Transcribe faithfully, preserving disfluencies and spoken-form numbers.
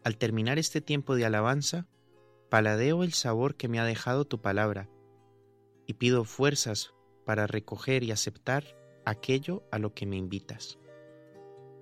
Al terminar este tiempo de alabanza, paladeo el sabor que me ha dejado tu palabra y pido fuerzas para recoger y aceptar aquello a lo que me invitas.